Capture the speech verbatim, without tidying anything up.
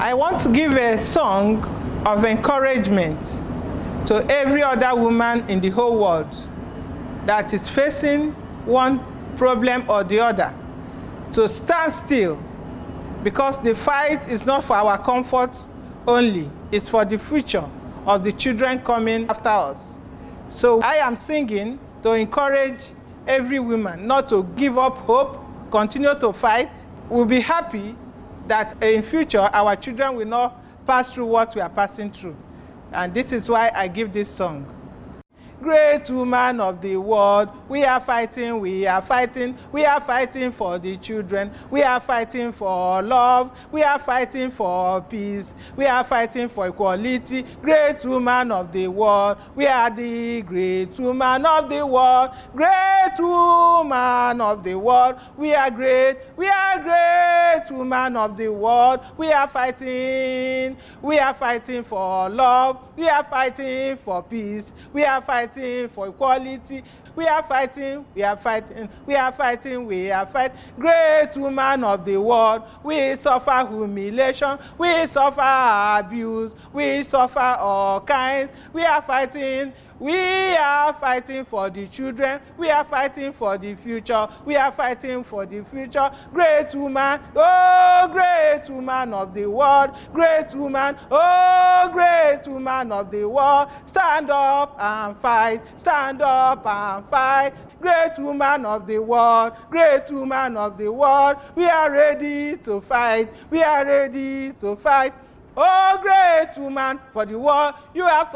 I want to give a song of encouragement to every other woman in the whole world that is facing one problem or the other, to stand still, because the fight is not for our comfort only, it's for the future of the children coming after us. So I am singing to encourage every woman not to give up hope, continue to fight. We'll be happy that in future our children will not pass through what we are passing through. And this is why I give this song. Great woman of the world, we are fighting, we are fighting, we are fighting for the children, we are fighting for love, we are fighting for peace, we are fighting for equality. Great woman of the world, we are the great woman of the world, great woman of the world, we are great, we are great woman of the world, we are fighting, we are fighting for love, we are fighting for peace, we are fighting for equality, we are fighting, we are fighting, we are fighting, we are fighting. Great woman of the world, we suffer humiliation, we suffer abuse, we suffer all kinds. We are fighting, we are fighting for the children, we are fighting for the future, we are fighting for the future. Great woman, oh great woman of the world, great woman, oh great woman of the world, stand up and fight, stand up and fight. Great woman of the world, great woman of the world, we are ready to fight, we are ready to fight. Oh great woman for the world, you have